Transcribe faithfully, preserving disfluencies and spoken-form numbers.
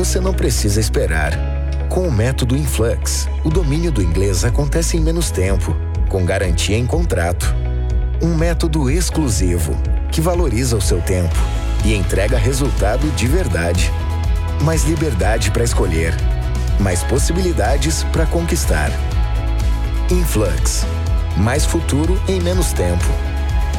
você não precisa esperar. Com o método Influx, o domínio do inglês acontece em menos tempo, com garantia em contrato. Um método exclusivo, que valoriza o seu tempo e entrega resultado de verdade. Mais liberdade para escolher, mais possibilidades para conquistar. Influx, mais futuro em menos tempo.